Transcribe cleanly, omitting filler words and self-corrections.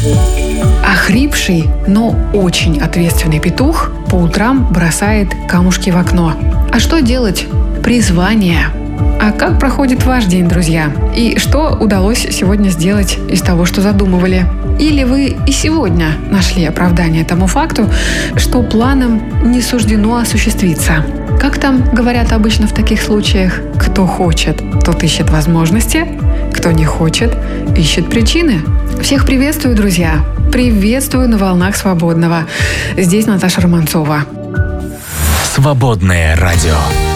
Охрипший, но очень ответственный петух по утрам бросает камушки в окно. А что делать? Призвание. А как проходит ваш день, друзья? И что удалось сегодня сделать из того, что задумывали? Или вы и сегодня нашли оправдание тому факту, что планам не суждено осуществиться? Как там говорят обычно в таких случаях? Кто хочет, тот ищет возможности, кто не хочет, ищет причины. Всех приветствую, друзья! Приветствую на волнах Свободного. Здесь Наташа Романцова. Свободное радио.